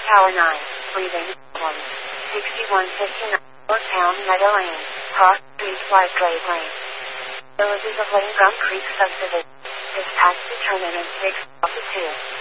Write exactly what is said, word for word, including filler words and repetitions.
Tower nine, breathing, one. sixty-one fifty-nine, North Town Meadow Lane, Cross Street, Whiteglade Lane. Villages of Lane Gum Creek Subdivision. Dispatch determinant six, Alpha two.